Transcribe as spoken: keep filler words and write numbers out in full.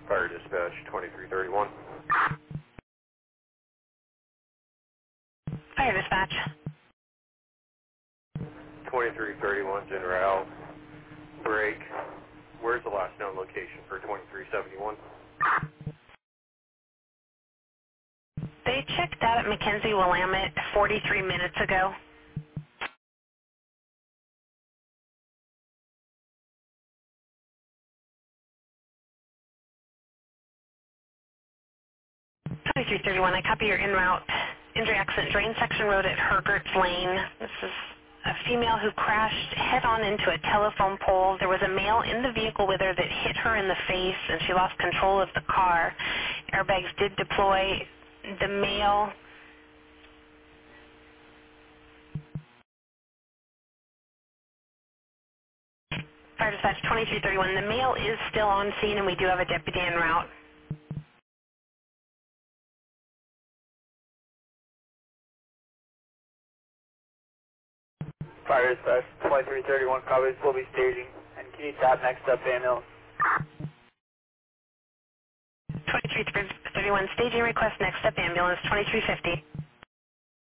Fire dispatch twenty-three thirty-one. Fire dispatch. twenty-three thirty-one, General. Break. Where's the last known location for twenty-three seventy-one? They checked out at Mackenzie Willamette forty-three minutes ago. twenty-three thirty-one, I copy your en route. Injury accident, Drain Section Road at Hergert's Lane. This is a female who crashed head-on into a telephone pole. There was a male in the vehicle with her that hit her in the face, and she lost control of the car. Airbags did deploy. The male... Fire dispatch twenty-three thirty-one, the male is still on scene, and we do have a deputy en route. Fire dispatch twenty-three thirty-one, copies, will be staging. And can you tap next up ambulance? twenty-three thirty-one, staging request, next up ambulance, twenty-three fifty.